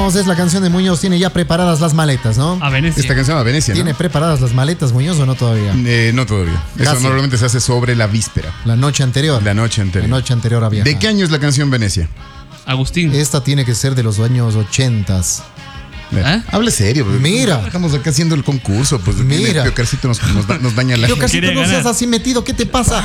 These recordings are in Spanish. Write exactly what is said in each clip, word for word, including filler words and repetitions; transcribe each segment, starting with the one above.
Vamos, es la canción de Muñoz. Tiene ya preparadas las maletas, ¿no? A Venecia. Esta canción a Venecia, ¿no? ¿Tiene preparadas las maletas, Muñoz, o no todavía? Eh, no todavía. Eso Casi. normalmente se hace sobre la víspera. La noche anterior. La noche anterior. La noche anterior a viajar. ¿De qué año es la canción Venecia? Agustín. Esta tiene que ser de los años ochentas. ¿Eh? Hable serio. Pues. Mira. Estamos acá haciendo el concurso. Pues Mira. Pio Carcito nos, nos, da- nos daña la Yo casi Quería no ganar. seas así metido. ¿Qué te pasa?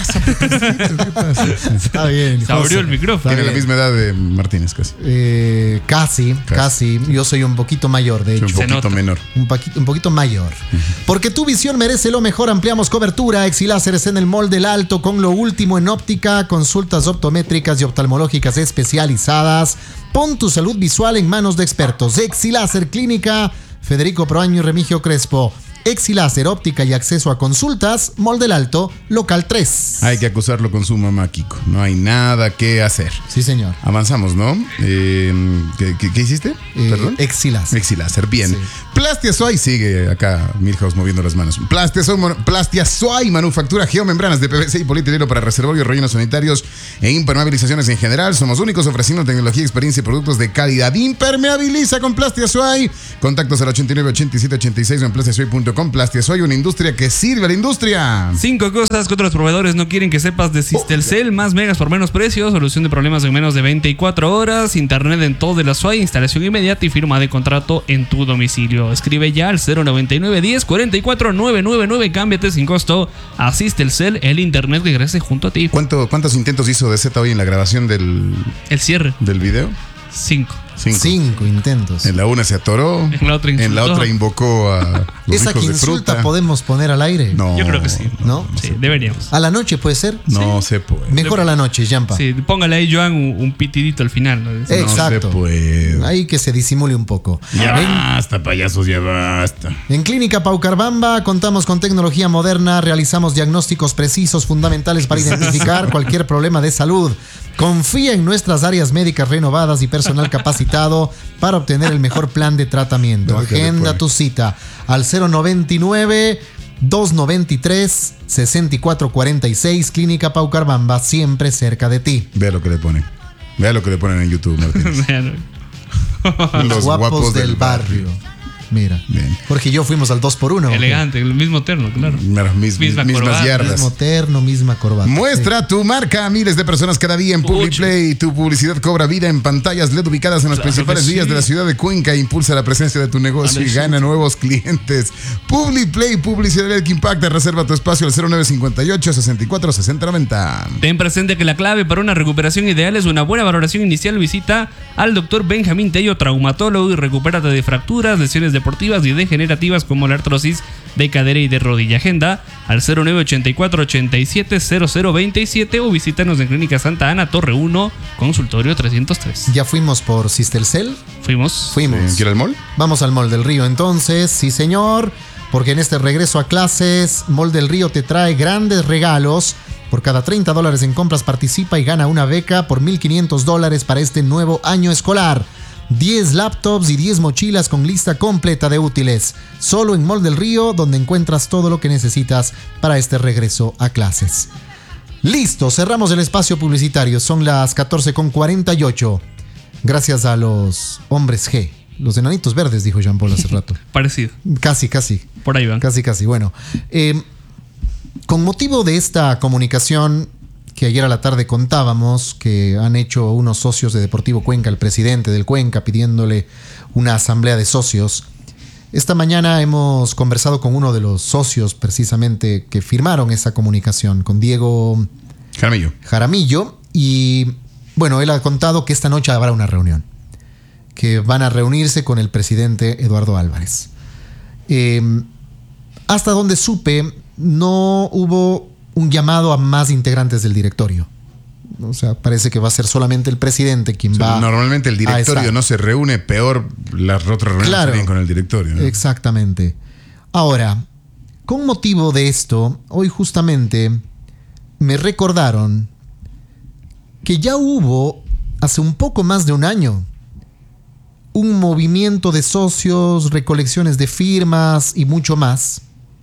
Está bien. Se abrió José. el micrófono. Está Tiene la bien. misma edad de Martínez casi. Eh, casi, casi, Yo soy un poquito mayor, de Un hecho. poquito nota. menor. Un, poquito, un poquito mayor. Porque tu visión merece lo mejor. Ampliamos cobertura. Exiláceres en el Mall del Alto con lo último en óptica, consultas optométricas y oftalmológicas especializadas. Pon tu salud visual en manos de expertos. Exilácer Clínica, Federico Proaño y Remigio Crespo. Exilácer, óptica y acceso a consultas. Mall del Alto, local tres. Hay que acusarlo con su mamá, Kiko. No hay nada que hacer. Sí, señor. Avanzamos, ¿no? Eh, ¿qué, qué, qué hiciste? Eh, Perdón. Exilácer. Exilácer, bien. Sí. Plastiasoy sigue acá, Milhouse moviendo las manos. Plastiasoy, mon- Plastiasoy manufactura geomembranas de P V C y polietileno para reservorios, rellenos sanitarios e impermeabilizaciones en general. Somos únicos ofreciendo tecnología, experiencia y productos de calidad. Impermeabiliza con Plastiasoy. Contactos al ochenta y nueve, ochenta y siete, ochenta y seis o en plastiasoy punto com. Plastiasoy, una industria que sirve a la industria. Cinco cosas que otros proveedores no quieren que sepas de Sistelcel. Más megas por menos precio. Solución de problemas en menos de veinticuatro horas. Internet en todo de la S U A I. Instalación inmediata y firma de contrato en tu domicilio. Escribe ya al cero noventa y nueve, diez, cuarenta y cuatro, novecientos noventa y nueve. Cámbiate sin costo a Sistelcel, el internet que crece junto a ti. ¿Cuánto, ¿Cuántos intentos hizo de Z hoy en la grabación del, El cierre. del video? Cinco. Cinco. Cinco intentos. En la una se atoró. En la otra En la insultó. otra invocó a los ¿Esa que hijos de insulta fruta. podemos poner al aire? No. Yo creo que sí. ¿No? Sí, deberíamos. ¿A la noche puede ser? No se puede. Mejor a la noche, Yampa. Sí, póngale ahí, Joan, un, un pitidito al final, ¿no? Eh. Exacto. No se puede. Ahí que se disimule un poco. Ya En, basta, payasos, ya basta. en Clínica Paucarbamba contamos con tecnología moderna, realizamos diagnósticos precisos fundamentales para identificar cualquier problema de salud. Confía en nuestras áreas médicas renovadas y personal capacitado para obtener el mejor plan de tratamiento. Claro que le Agenda pone. tu cita al cero noventa y nueve, doscientos noventa y tres, sesenta y cuatro cuarenta y seis. Clínica Paucarbamba, siempre cerca de ti. Vea lo que le ponen. Vea lo que le ponen en YouTube, Martínez. Los guapos, del barrio. Mira. Bien. Jorge y yo fuimos al dos por uno. Elegante, el mismo terno, claro. Mira, mis- Misma mismas corbata. yardas. Mismo terno, misma corbata. Muestra tu marca a miles de personas cada día en Publiplay. Tu publicidad cobra vida en pantallas L E D ubicadas en las Claro principales que sí. vías de la ciudad de Cuenca. Impulsa la presencia de tu negocio Vale, y sí. gana nuevos clientes. Publiplay, publicidad que impacta. Reserva tu espacio al cero nueve cincuenta y ocho, sesenta y cuatro, sesenta noventa. Ten presente que la clave para una recuperación ideal es una buena valoración inicial. Visita al doctor Benjamín Tello, traumatólogo, y recupérate de fracturas, lesiones deportivas y degenerativas como la artrosis de cadera y de rodilla. Agenda al cero nueve ochenta y cuatro, ochenta y siete, cero cero veintisiete o visítanos en Clínica Santa Ana, Torre uno, Consultorio trescientos tres. Ya fuimos por Sistelcel. Fuimos. Fuimos. ¿Quiere ir al mall? Vamos al Mall del Río entonces, sí señor, porque en este regreso a clases, Mall del Río te trae grandes regalos. Por cada treinta dólares en compras participa y gana una beca por mil quinientos dólares para este nuevo año escolar. diez laptops y diez mochilas con lista completa de útiles. Solo en Mall del Río, donde encuentras todo lo que necesitas para este regreso a clases. Listo, cerramos el espacio publicitario. Son las catorce con cuarenta y ocho. Gracias a los hombres G. Los enanitos verdes, dijo Jean Paul hace rato. Parecido. Casi, casi. Por ahí van. Casi, casi. Bueno, eh, con motivo de esta comunicación que ayer a la tarde contábamos, que han hecho unos socios de Deportivo Cuenca, el presidente del Cuenca, pidiéndole una asamblea de socios. Esta mañana hemos conversado con uno de los socios precisamente que firmaron esa comunicación, con Diego Jaramillo. Jaramillo, y bueno, él ha contado que esta noche habrá una reunión, que van a reunirse con el presidente Eduardo Álvarez. Eh, hasta donde supe, no hubo un llamado a más integrantes del directorio. O sea, parece que va a ser solamente el presidente quien O sea, va. normalmente el directorio no se reúne, peor las otras reuniones Claro. serían con el directorio, ¿no? Exactamente. Ahora, con motivo de esto, hoy justamente me recordaron que ya hubo, hace un poco más de un año, un movimiento de socios, recolecciones de firmas y mucho más.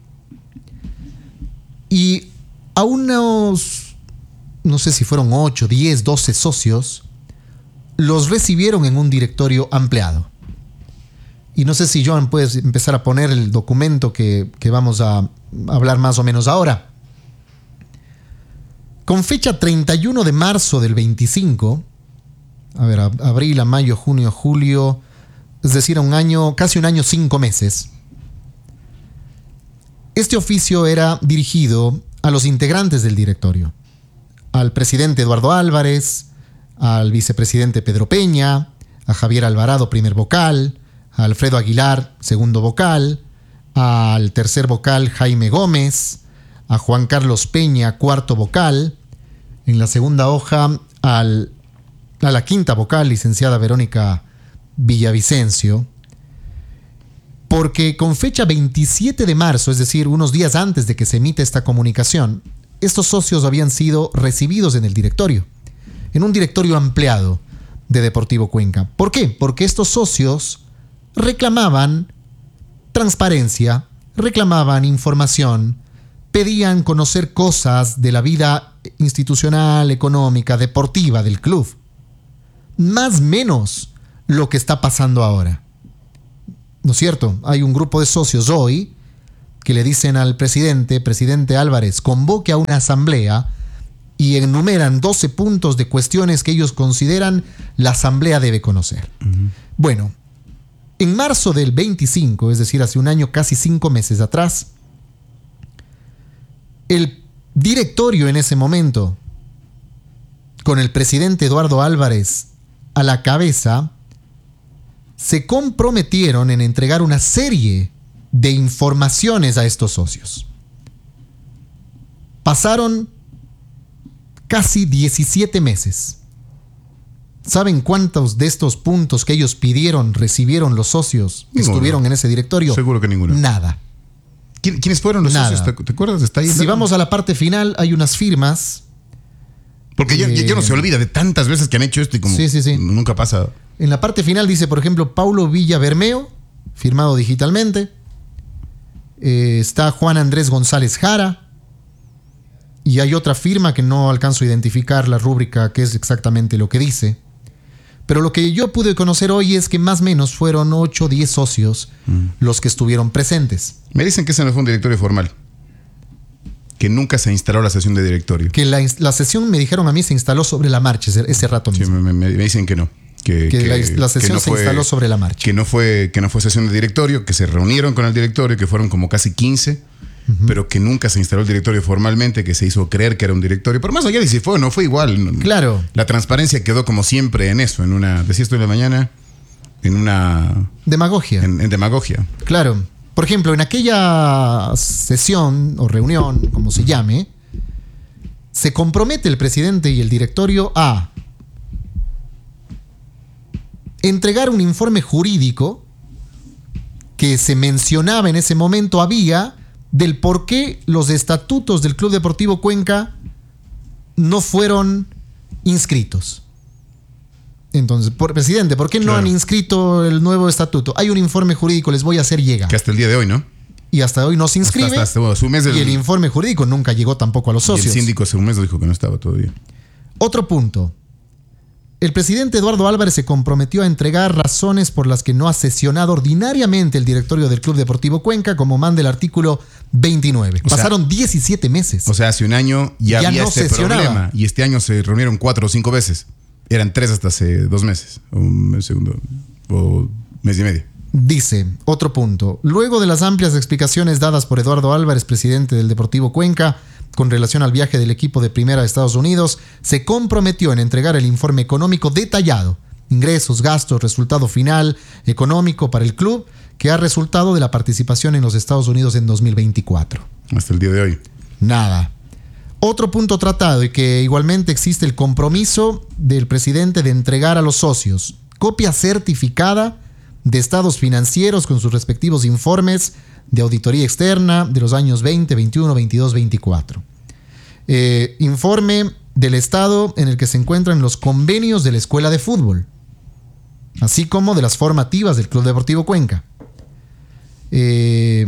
Y a unos, no sé si fueron ocho, diez, doce socios, los recibieron en un directorio ampliado. Y no sé si, Joan, puedes empezar a poner el documento que, que vamos a hablar más o menos ahora. Con fecha treinta y uno de marzo del veinticinco, a ver, a, abril, a mayo, junio, julio, es decir, a un año, casi un año, cinco meses. Este oficio era dirigido a los integrantes del directorio, al presidente Eduardo Álvarez, al vicepresidente Pedro Peña, a Javier Alvarado, primer vocal, a Alfredo Aguilar, segundo vocal, al tercer vocal Jaime Gómez, a Juan Carlos Peña, cuarto vocal, en la segunda hoja al, a la quinta vocal, licenciada Verónica Villavicencio, porque con fecha veintisiete de marzo, es decir, unos días antes de que se emite esta comunicación, estos socios habían sido recibidos en el directorio, en un directorio ampliado de Deportivo Cuenca. ¿Por qué? Porque estos socios reclamaban transparencia, reclamaban información, pedían conocer cosas de la vida institucional, económica, deportiva del club. Más o menos lo que está pasando ahora. ¿No es cierto? Hay un grupo de socios hoy que le dicen al presidente, presidente Álvarez, convoque a una asamblea y enumeran doce puntos de cuestiones que ellos consideran la asamblea debe conocer. Uh-huh. Bueno, en marzo del veinticinco, es decir, hace un año, casi cinco meses atrás, el directorio en ese momento, con el presidente Eduardo Álvarez a la cabeza, se comprometieron en entregar una serie de informaciones a estos socios. Pasaron casi diecisiete meses. ¿Saben cuántos de estos puntos que ellos pidieron recibieron los socios que Ninguno. estuvieron en ese directorio? Seguro que ninguno. Nada. ¿Quiénes fueron los Nada. socios? ¿Te, te acuerdas? Está ahí. Si vamos a la parte final, hay unas firmas. Porque ya, eh, ya no se olvida de tantas veces que han hecho esto y como Sí, sí, sí. nunca pasa. En la parte final dice, por ejemplo, Paulo Villa Bermeo, firmado digitalmente. Eh, está Juan Andrés González Jara. Y hay otra firma que no alcanzo a identificar la rúbrica, que es exactamente lo que dice. Pero lo que yo pude conocer hoy es que más o menos fueron ocho o diez socios mm. los que estuvieron presentes. Me dicen que ese no fue un directorio formal. Que nunca se instaló la sesión de directorio. Que la, la sesión, me dijeron a mí, se instaló sobre la marcha ese, ese rato mismo. Sí, me, me, me dicen que no. Que, que, que la, la sesión que no se fue, instaló sobre la marcha. Que no, fue, que no fue sesión de directorio, que se reunieron con el directorio, que fueron como casi quince, uh-huh. pero que nunca se instaló el directorio formalmente, que se hizo creer que era un directorio. Pero más allá de si fue o no fue igual. Claro. La transparencia quedó como siempre en eso, en una, decía esto en la mañana, en una... Demagogia. En, en demagogia. Claro. Por ejemplo, en aquella sesión o reunión, como se llame, se compromete el presidente y el directorio a entregar un informe jurídico que se mencionaba en ese momento había del por qué los estatutos del Club Deportivo Cuenca no fueron inscritos. Entonces, por, presidente, ¿por qué no claro. han inscrito el nuevo estatuto? Hay un informe jurídico, les voy a hacer llegar. Que hasta el día de hoy, ¿no? Y hasta hoy no se inscribe. Hasta, hasta, hasta, su mes del, y el informe jurídico nunca llegó tampoco a los socios. Y el síndico hace un mes dijo que no estaba todavía. Otro punto. El presidente Eduardo Álvarez se comprometió a entregar razones por las que no ha sesionado ordinariamente el directorio del Club Deportivo Cuenca, como manda el artículo veintinueve. O Pasaron sea, diecisiete meses. O sea, hace un año ya, ya había no este sesionaba. problema. Y este año se reunieron cuatro o cinco veces. Eran tres hasta hace dos meses. O un segundo. O mes y medio. Dice, otro punto. Luego de las amplias explicaciones dadas por Eduardo Álvarez, presidente del Deportivo Cuenca, con relación al viaje del equipo de primera a Estados Unidos, se comprometió en entregar el informe económico detallado, ingresos, gastos, resultado final económico para el club, que ha resultado de la participación en los Estados Unidos en dos mil veinticuatro. Hasta el día de hoy. Nada. Otro punto tratado, y que igualmente existe el compromiso del presidente de entregar a los socios copia certificada de estados financieros con sus respectivos informes de auditoría externa de los años veinte, veintiuno, veintidós, veinticuatro. Eh, informe del estado en el que se encuentran los convenios de la escuela de fútbol, así como de las formativas del Club Deportivo Cuenca. Eh,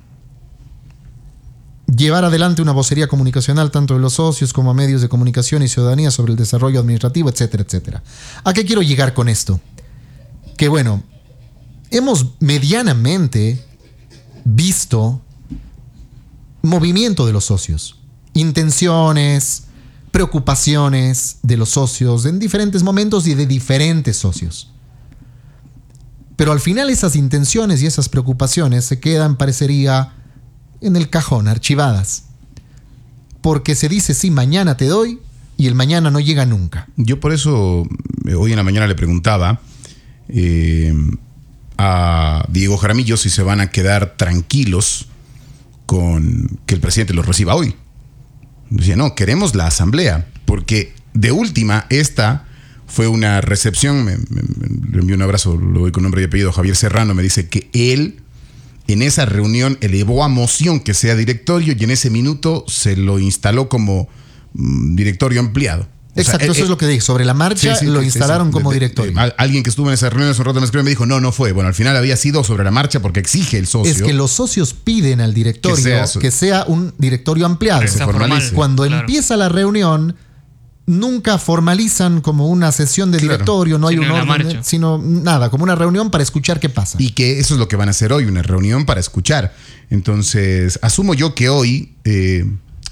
llevar adelante una vocería comunicacional tanto de los socios como a medios de comunicación y ciudadanía sobre el desarrollo administrativo, etcétera, etcétera. ¿A qué quiero llegar con esto? Que bueno, hemos medianamente visto movimiento de los socios, intenciones, preocupaciones de los socios en diferentes momentos y de diferentes socios. Pero al final esas intenciones y esas preocupaciones se quedan, parecería, en el cajón, archivadas. Porque se dice sí, mañana te doy, y el mañana no llega nunca. Yo por eso hoy en la mañana le preguntaba eh, a Diego Jaramillo si se van a quedar tranquilos con que el presidente los reciba hoy. Decía, no, queremos la asamblea, porque de última, esta fue una recepción, me, me, me, le envío un abrazo, lo doy con nombre y apellido, Javier Serrano, me dice que él en esa reunión elevó a moción que sea directorio y en ese minuto se lo instaló como mm, directorio ampliado. O Exacto, sea, eso eh, es lo que dije. Sobre la marcha sí, sí, lo sí, instalaron sí, como de, de, directorio. de, alguien que estuvo en esa reunión hace un rato me escribió y me dijo, no, no fue. Bueno, al final había sido sobre la marcha porque exige el socio. Es que los socios piden al directorio que sea, su, que sea un directorio ampliado. Se formalice. Cuando claro. empieza la reunión, nunca formalizan como una sesión de claro. directorio, no hay sino un orden, de, sino nada, como una reunión para escuchar qué pasa. Y que eso es lo que van a hacer hoy, una reunión para escuchar. Entonces, asumo yo que hoy eh,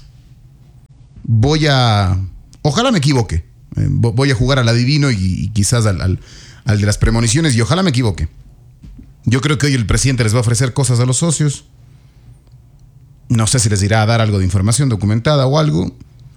voy a... Ojalá me equivoque. Eh, voy a jugar al adivino y, y quizás al, al, al de las premoniciones y ojalá me equivoque. Yo creo que hoy el presidente les va a ofrecer cosas a los socios. No sé si les irá a dar algo de información documentada o algo.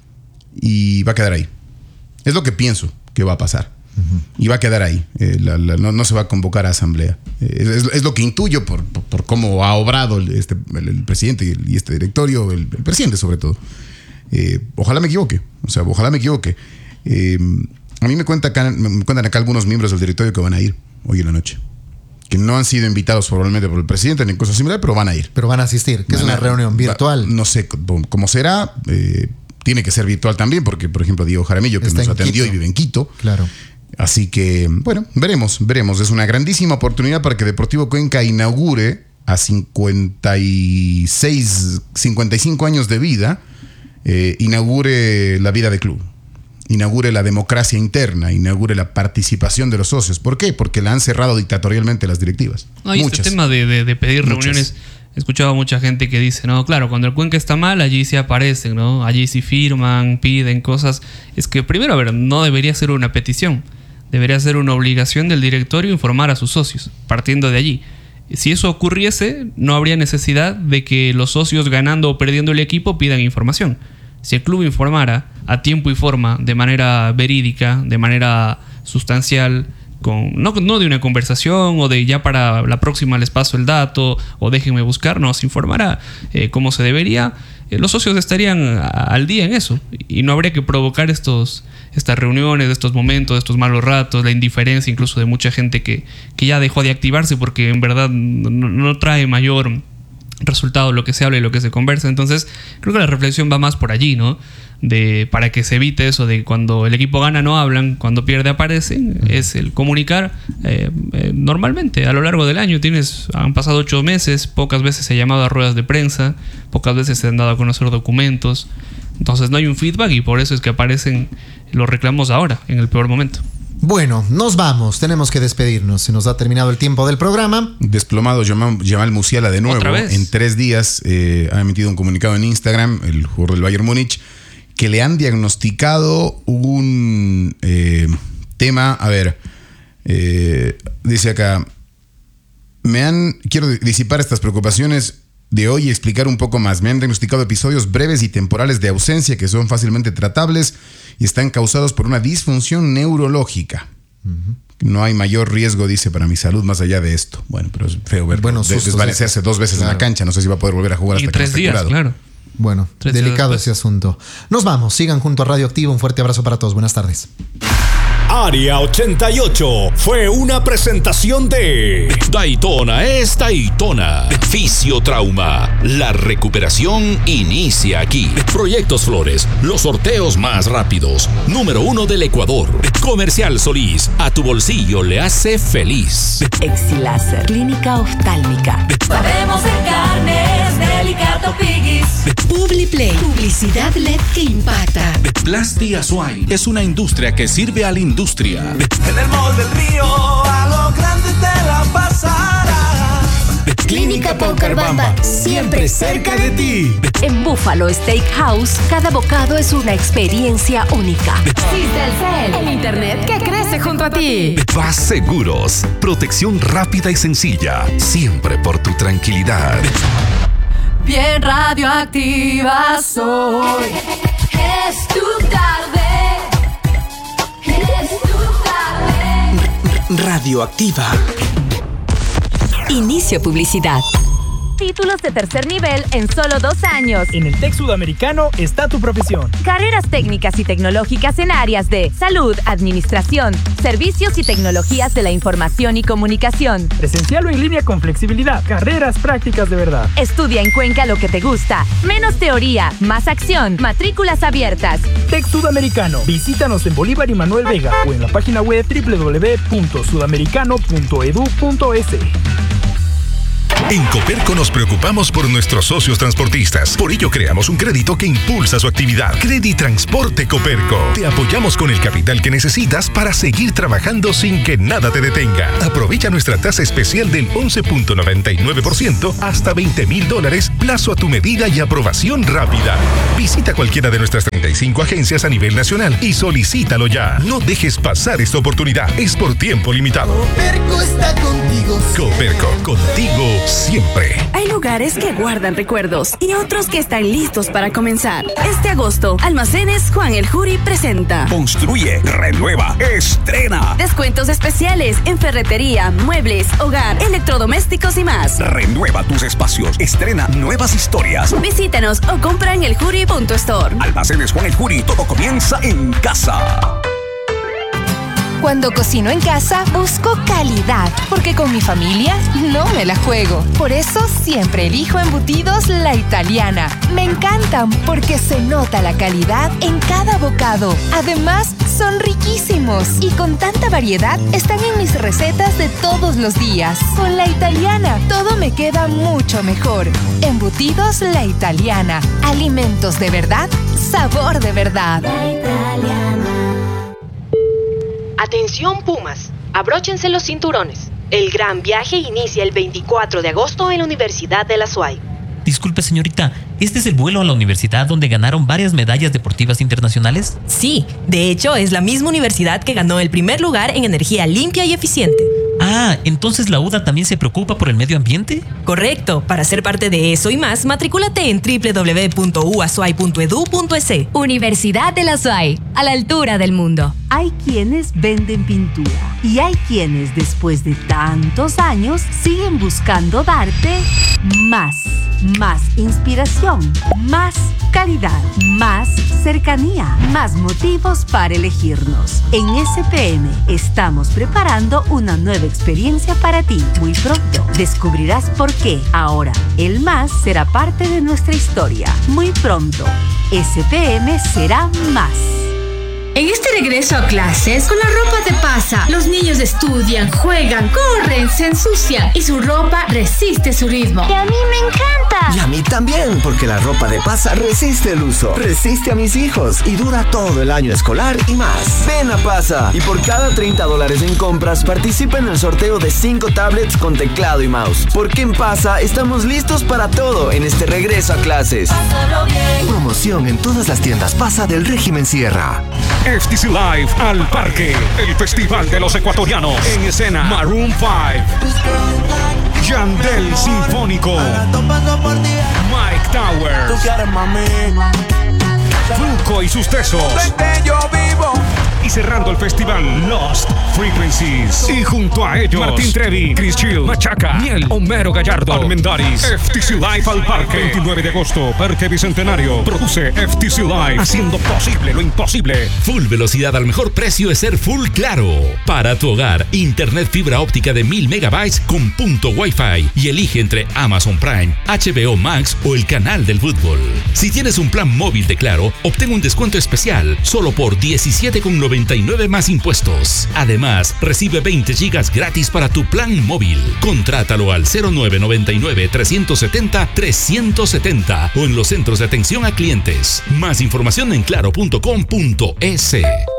Y va a quedar ahí. Es lo que pienso que va a pasar. Uh-huh. Y va a quedar ahí. Eh, la, la, no, no se va a convocar a asamblea. Eh, es, es lo que intuyo por, por, por cómo ha obrado el, este, el, el presidente y, el, y este directorio, el, el presidente sobre todo. Eh, ojalá me equivoque. O sea, ojalá me equivoque. Eh, a mí me, cuenta acá, me cuentan acá algunos miembros del directorio que van a ir hoy en la noche. Que no han sido invitados formalmente por el presidente ni cosa similar, pero van a ir. Pero van a asistir, que van es una a, reunión virtual. Va, no sé cómo será. Eh, tiene que ser virtual también, porque, por ejemplo, Diego Jaramillo, que Está nos atendió Quito. Y vive en Quito. Claro. Así que, bueno, veremos, veremos. Es una grandísima oportunidad para que Deportivo Cuenca inaugure a cincuenta y seis, cincuenta y cinco años de vida, eh, inaugure la vida de club. Inaugure la democracia interna, inaugure la participación de los socios. ¿Por qué? Porque la han cerrado dictatorialmente las directivas. No, y Muchas. Este tema de, de, de pedir Muchas. reuniones, he escuchado a mucha gente que dice, no, claro, cuando el Cuenca está mal, allí sí aparecen, ¿no? Allí sí firman, piden cosas. Es que primero, a ver, no debería ser una petición. Debería ser una obligación del directorio informar a sus socios, partiendo de allí. Si eso ocurriese, no habría necesidad de que los socios ganando o perdiendo el equipo pidan información. Si el club informara a tiempo y forma, de manera verídica, de manera sustancial, con, no, no de una conversación o de ya para la próxima les paso el dato o déjenme buscar, no, se informará eh, como se debería, eh, los socios estarían a, al día en eso y no habría que provocar estos, estas reuniones, estos momentos, estos malos ratos, la indiferencia incluso de mucha gente que, que ya dejó de activarse porque en verdad no, no trae mayor resultado lo que se habla y lo que se conversa. Entonces creo que la reflexión va más por allí, ¿no? De, para que se evite eso de cuando el equipo gana no hablan, cuando pierde aparecen, uh-huh. es el comunicar eh, eh, normalmente a lo largo del año. Tienes, han pasado ocho meses, pocas veces se ha llamado a ruedas de prensa, pocas veces se han dado a conocer documentos, entonces no hay un feedback y por eso es que aparecen los reclamos ahora, en el peor momento. Bueno, nos vamos, tenemos que despedirnos, se nos ha terminado el tiempo del programa. Desplomado Jamal Musiala de nuevo, en tres días eh, ha emitido un comunicado en Instagram, el jugador del Bayern Múnich, que le han diagnosticado un eh, tema, a ver, eh, dice acá, me han, quiero disipar estas preocupaciones de hoy y explicar un poco más. Me han diagnosticado episodios breves y temporales de ausencia que son fácilmente tratables y están causados por una disfunción neurológica. Uh-huh. No hay mayor riesgo, dice, para mi salud más allá de esto. Bueno, pero es feo ver bueno, de, desvanecerse dos veces claro. en la cancha. No sé si va a poder volver a jugar hasta y tres que no días, claro. Bueno, tres delicado días ese asunto. Nos vamos, sigan junto a Radioactivo. Un fuerte abrazo para todos. Buenas tardes. Área ochenta y ocho fue una presentación de Daytona es Daytona. Fisiotrauma. La recuperación inicia aquí. Proyectos Flores, los sorteos más rápidos. Número uno del Ecuador. Comercial Solís, a tu bolsillo le hace feliz. Exiláser, clínica oftálmica. Sabemos en carnes, Delicato Piggies. Publiplay, publicidad L E D que impacta. Plasti Azuay es una industria que sirve a la industria. En el Mall del Río, a lo grande te la pasas. Cochabamba, siempre cerca de ti. En Buffalo Steakhouse, cada bocado es una experiencia única. Cistelcel, el internet que crece junto a ti. Vas Seguros, protección rápida y sencilla, siempre por tu tranquilidad. Bien radioactiva soy. Es tu tarde. Es tu tarde. Radioactiva. Inicio publicidad. Títulos de tercer nivel en solo dos años. En el TEC Sudamericano está tu profesión. Carreras técnicas y tecnológicas en áreas de salud, administración, servicios y tecnologías de la información y comunicación. Presencial o en línea con flexibilidad. Carreras prácticas de verdad. Estudia en Cuenca lo que te gusta. Menos teoría, más acción. Matrículas abiertas. TEC Sudamericano. Visítanos en Bolívar y Manuel Vega o en la página web doble u doble u doble u punto sudamericano punto edu punto es. En Coperco nos preocupamos por nuestros socios transportistas. Por ello creamos un crédito que impulsa su actividad. Creditransporte Coperco. Te apoyamos con el capital que necesitas para seguir trabajando sin que nada te detenga. Aprovecha nuestra tasa especial del once punto noventa y nueve por ciento hasta veinte mil dólares, plazo a tu medida y aprobación rápida. Visita cualquiera de nuestras treinta y cinco agencias a nivel nacional y solicítalo ya. No dejes pasar esta oportunidad. Es por tiempo limitado. Coperco está contigo. Coperco, contigo siempre. Hay lugares que guardan recuerdos y otros que están listos para comenzar. Este agosto, Almacenes Juan el Juri presenta Construye, renueva, estrena. descuentos especiales en ferretería, muebles, hogar, electrodomésticos y más. Renueva tus espacios, estrena nuevas historias. Visítanos o compra en el juri punto store. Almacenes Juan el Juri, todo comienza en casa. Cuando cocino en casa, busco calidad, porque con mi familia no me la juego. Por eso siempre elijo embutidos La Italiana. Me encantan porque se nota la calidad en cada bocado. Además, son riquísimos y con tanta variedad están en mis recetas de todos los días. Con La Italiana, todo me queda mucho mejor. Embutidos La Italiana. Alimentos de verdad, sabor de verdad. La Italiana. Atención Pumas, abróchense los cinturones. El gran viaje inicia el veinticuatro de agosto en la Universidad de la S U A Y. Disculpe, señorita, ¿este es el vuelo a la universidad donde ganaron varias medallas deportivas internacionales? Sí, de hecho es la misma universidad que ganó el primer lugar en energía limpia y eficiente. Ah, ¿entonces la U D A también se preocupa por el medio ambiente? Correcto. Para ser parte de eso y más, matricúlate en doble u doble u doble u punto u a s u a y punto edu punto es. Universidad de la S U A Y, a la altura del mundo. Hay quienes venden pintura y hay quienes después de tantos años siguen buscando darte más, más inspiración, más calidad, más cercanía, más motivos para elegirnos. En S P M estamos preparando una nueva experiencia para ti. Muy pronto descubrirás por qué ahora el más será parte de nuestra historia. Muy pronto, S P M será más. En este regreso a clases, con la ropa te pasa. Los niños estudian, juegan, corren, se ensucian y su ropa resiste su ritmo. ¡Y a mí me encanta! Y a mí también, porque la ropa de Pasa resiste el uso, resiste a mis hijos y dura todo el año escolar y más. Ven a Pasa y por cada treinta dólares en compras participa en el sorteo de cinco tablets con teclado y mouse. Porque en Pasa estamos listos para todo en este regreso a clases. Pásalo bien. Promoción en todas las tiendas Pasa del régimen Sierra. F T C Live al Parque, el festival de los ecuatorianos. En escena, Maroon cinco, Yandel Sinfónico, Mike Towers, Fruco y sus tesos. Y cerrando el festival, Lost Frequencies. Y junto a ellos, Martín Trevi, Chris Chill, Machaca, Miel, Homero Gallardo, Armendaris. F T C Live al Parque, veintinueve de agosto, Parque Bicentenario. Produce F T C Live, haciendo posible lo imposible. Full velocidad al mejor precio es ser Full Claro. Para tu hogar, internet fibra óptica de mil megabytes con punto Wi-Fi. Y elige entre Amazon Prime, H B O Max o el canal del fútbol. Si tienes un plan móvil de Claro, obtén un descuento especial solo por diecisiete con noventa y nueve más impuestos. Además, recibe veinte gigas gratis para tu plan móvil. Contrátalo al cero nueve nueve nueve, tres siete cero, tres siete cero o en los centros de atención a clientes. Más información en claro punto com punto es.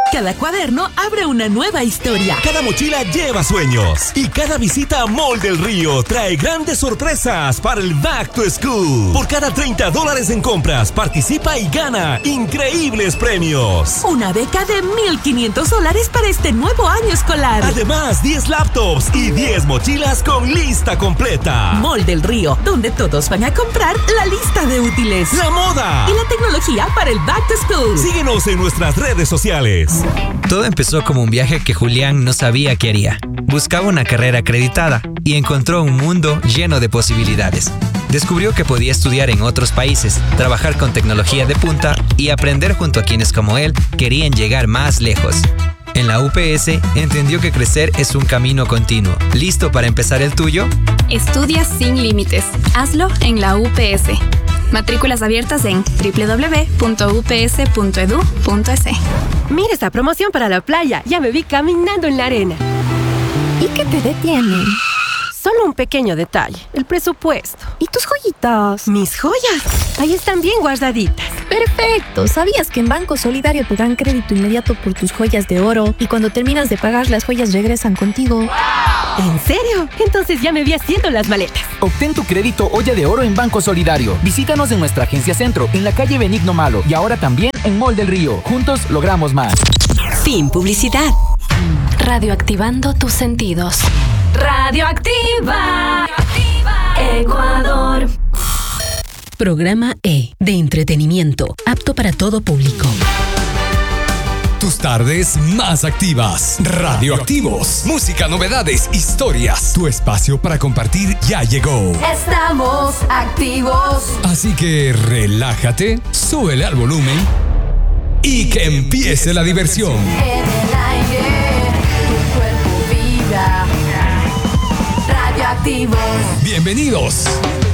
Cada cuaderno abre una nueva historia. Cada mochila lleva sueños. Y cada visita a Mall del Río trae grandes sorpresas para el Back to School. Por cada treinta dólares en compras, participa y gana increíbles premios. Una beca de mil quinientos dólares para este nuevo año escolar. Además, diez laptops y diez mochilas con lista completa. Mall del Río, donde todos van a comprar la lista de útiles, la moda y la tecnología para el Back to School. Síguenos en nuestras redes sociales. Todo empezó como un viaje que Julián no sabía qué haría. Buscaba una carrera acreditada y encontró un mundo lleno de posibilidades. Descubrió que podía estudiar en otros países, trabajar con tecnología de punta y aprender junto a quienes como él querían llegar más lejos. En la U P S entendió que crecer es un camino continuo. ¿Listo para empezar el tuyo? Estudia sin límites. Hazlo en la U P S. Matrículas abiertas en doble u doble u doble u punto u p s punto e d u punto e s. Mira esta promoción para la playa. Ya me vi caminando en la arena. ¿Y qué te detiene? Solo un pequeño detalle, el presupuesto. ¿Y tus joyitas? Mis joyas. Ahí están bien guardaditas. Perfecto. ¿Sabías que en Banco Solidario te dan crédito inmediato por tus joyas de oro? Y cuando terminas de pagar, las joyas regresan contigo. ¿En serio? Entonces ya me vi haciendo las maletas. Obtén tu crédito olla de oro en Banco Solidario. Visítanos en nuestra agencia Centro, en la calle Benigno Malo. Y ahora también en Mall del Río. Juntos logramos más. Fin publicidad. Radioactivando tus sentidos. Radioactiva. Ecuador. Programa E, de entretenimiento, apto para todo público. Tus tardes más activas. Radioactivos. Música, novedades, historias. Tu espacio para compartir ya llegó. Estamos activos. Así que relájate, súbele al volumen y que empiece la diversión. En el aire, tu cuerpo vibra. Radioactivos. Bienvenidos.